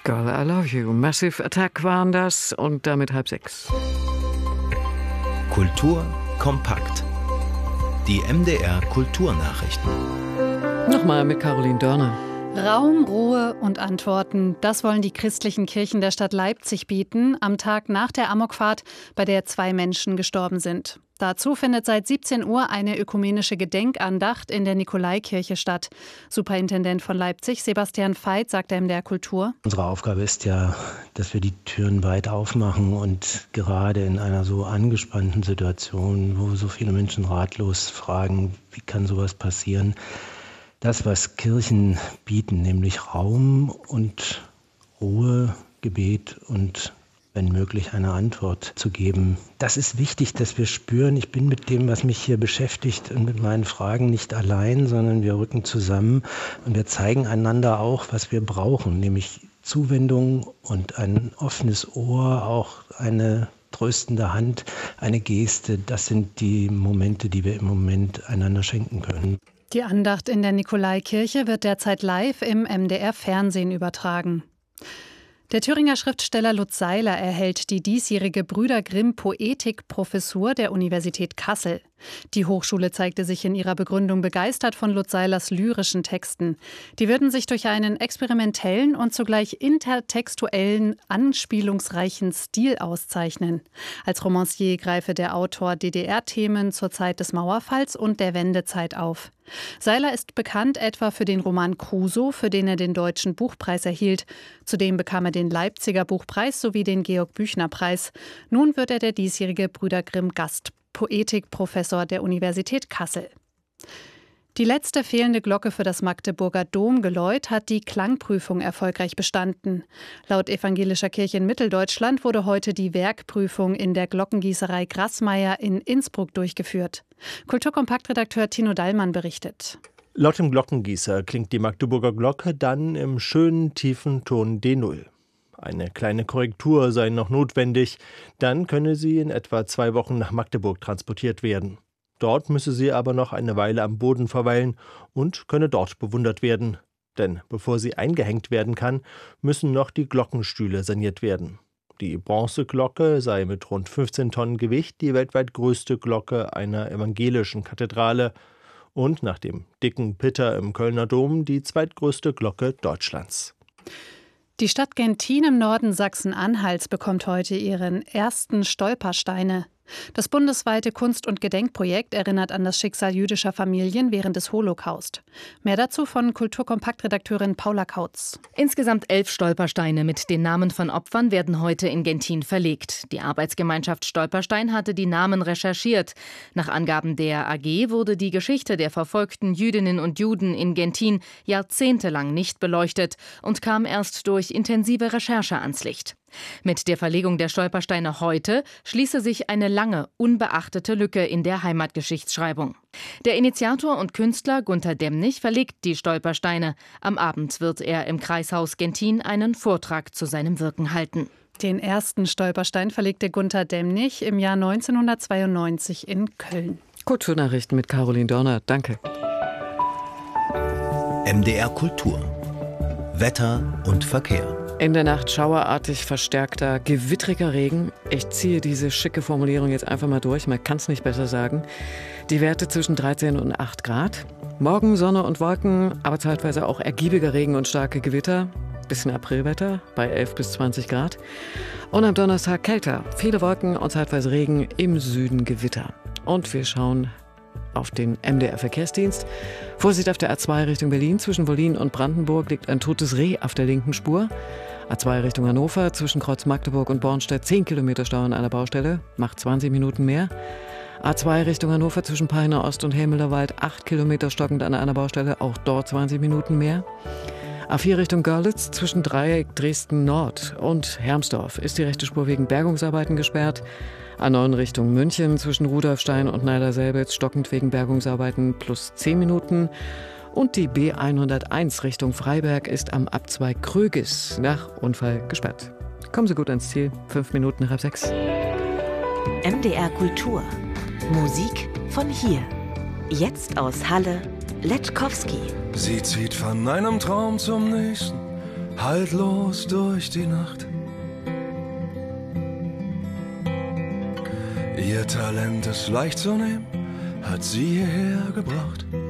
Girl, I Love You. Massive Attack waren das und damit 5:30. Kultur kompakt. Die MDR Kulturnachrichten. Nochmal mit Caroline Dörner. Raum, Ruhe und Antworten, das wollen die christlichen Kirchen der Stadt Leipzig bieten, am Tag nach der Amokfahrt, bei der 2 Menschen gestorben sind. Dazu findet seit 17 Uhr eine ökumenische Gedenkandacht in der Nikolaikirche statt. Superintendent von Leipzig, Sebastian Veit, sagt der MDR Kultur. Unsere Aufgabe ist ja, dass wir die Türen weit aufmachen und gerade in einer so angespannten Situation, wo so viele Menschen ratlos fragen, wie kann sowas passieren, das, was Kirchen bieten, nämlich Raum und Ruhe, Gebet und wenn möglich eine Antwort zu geben. Das ist wichtig, dass wir spüren, ich bin mit dem, was mich hier beschäftigt und mit meinen Fragen nicht allein, sondern wir rücken zusammen und wir zeigen einander auch, was wir brauchen, nämlich Zuwendung und ein offenes Ohr, auch eine tröstende Hand, eine Geste. Das sind die Momente, die wir im Moment einander schenken können. Die Andacht in der Nikolaikirche wird derzeit live im MDR-Fernsehen übertragen. Der Thüringer Schriftsteller Lutz Seiler erhält die diesjährige Brüder Grimm Poetikprofessur der Universität Kassel. Die Hochschule zeigte sich in ihrer Begründung begeistert von Lutz Seilers lyrischen Texten. Die würden sich durch einen experimentellen und zugleich intertextuellen, anspielungsreichen Stil auszeichnen. Als Romancier greife der Autor DDR-Themen zur Zeit des Mauerfalls und der Wendezeit auf. Seiler ist bekannt etwa für den Roman Crusoe, für den er den Deutschen Buchpreis erhielt. Zudem bekam er den Leipziger Buchpreis sowie den Georg-Büchner-Preis. Nun wird er der diesjährige Brüder Grimm Gastpoetikprofessor der Universität Kassel. Die letzte fehlende Glocke für das Magdeburger Domgeläut hat die Klangprüfung erfolgreich bestanden. Laut Evangelischer Kirche in Mitteldeutschland wurde heute die Werkprüfung in der Glockengießerei Grassmeier in Innsbruck durchgeführt. Kulturkompaktredakteur Tino Dallmann berichtet. Laut dem Glockengießer klingt die Magdeburger Glocke dann im schönen tiefen Ton D0. Eine kleine Korrektur sei noch notwendig, dann könne sie in etwa 2 Wochen nach Magdeburg transportiert werden. Dort müsse sie aber noch eine Weile am Boden verweilen und könne dort bewundert werden. Denn bevor sie eingehängt werden kann, müssen noch die Glockenstühle saniert werden. Die Bronzeglocke sei mit rund 15 Tonnen Gewicht die weltweit größte Glocke einer evangelischen Kathedrale und nach dem dicken Pitter im Kölner Dom die zweitgrößte Glocke Deutschlands. Die Stadt Genthin im Norden Sachsen-Anhalts bekommt heute ihren ersten Stolpersteine. Das bundesweite Kunst- und Gedenkprojekt erinnert an das Schicksal jüdischer Familien während des Holocaust. Mehr dazu von Kulturkompaktredakteurin Paula Kautz. Insgesamt 11 Stolpersteine mit den Namen von Opfern werden heute in Genthin verlegt. Die Arbeitsgemeinschaft Stolperstein hatte die Namen recherchiert. Nach Angaben der AG wurde die Geschichte der verfolgten Jüdinnen und Juden in Genthin jahrzehntelang nicht beleuchtet und kam erst durch intensive Recherche ans Licht. Mit der Verlegung der Stolpersteine heute schließe sich eine lange, unbeachtete Lücke in der Heimatgeschichtsschreibung. Der Initiator und Künstler Gunter Demnig verlegt die Stolpersteine. Am Abend wird er im Kreishaus Genthin einen Vortrag zu seinem Wirken halten. Den ersten Stolperstein verlegte Gunter Demnig im Jahr 1992 in Köln. Kulturnachrichten mit Caroline Dörner. Danke. MDR Kultur. Wetter und Verkehr. In der Nacht schauerartig verstärkter, gewittriger Regen. Ich ziehe diese schicke Formulierung jetzt einfach mal durch, man kann es nicht besser sagen. Die Werte zwischen 13 und 8 Grad. Morgen Sonne und Wolken, aber zeitweise auch ergiebiger Regen und starke Gewitter. Bisschen Aprilwetter bei 11 bis 20 Grad. Und am Donnerstag kälter. Viele Wolken und zeitweise Regen, im Süden Gewitter. Und wir schauen auf den MDR-Verkehrsdienst. Vorsicht auf der A2 Richtung Berlin. Zwischen Wollin und Brandenburg liegt ein totes Reh auf der linken Spur. A2 Richtung Hannover. Zwischen Kreuz Magdeburg und Bornstedt 10 Kilometer Stau an einer Baustelle. Macht 20 Minuten mehr. A2 Richtung Hannover zwischen Peine Ost und Helmülerwald 8 Kilometer stockend an einer Baustelle. Auch dort 20 Minuten mehr. A4 Richtung Görlitz zwischen Dreieck Dresden Nord und Hermsdorf ist die rechte Spur wegen Bergungsarbeiten gesperrt. A9 Richtung München zwischen Rudolfstein und Neiderselbitz stockend wegen Bergungsarbeiten plus 10 Minuten. Und die B101 Richtung Freiberg ist am Abzweig Krögis nach Unfall gesperrt. Kommen Sie gut ans Ziel. 5 Minuten nach 6. MDR Kultur. Musik von hier. Jetzt aus Halle, Letkowski. Sie zieht von einem Traum zum nächsten, haltlos durch die Nacht. Ihr Talent ist leicht zu nehmen, hat sie hierher gebracht.